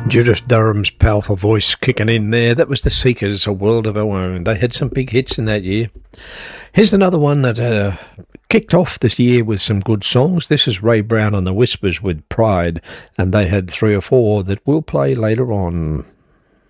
Judith Durham's powerful voice kicking in there. That was the Seekers, A World of Our Own. They had some big hits in that year. Here's another one that kicked off this year with some good songs. This is Ray Brown and the Whispers with Pride, and they had 3 or 4 that we'll play later on.